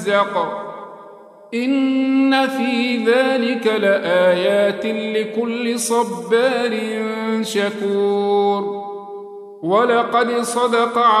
إن في ذلك لآيات لكل صبار شكور ولقد صدق